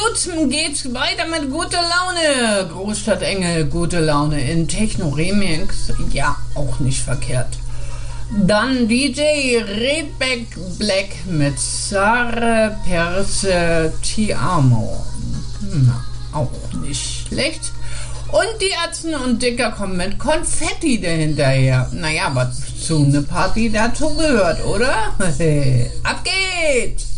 gut, geht's weiter mit guter Laune. Großstadtengel, gute Laune in Techno-Remix. Ja, auch nicht verkehrt. Dann DJ Rebek Black mit Sare Perse Ti Amo. Na, auch nicht schlecht. Und die Atzen und Dicker kommen mit Konfetti dahinterher. Naja, was zu einer Party dazu gehört, oder? Ab geht's!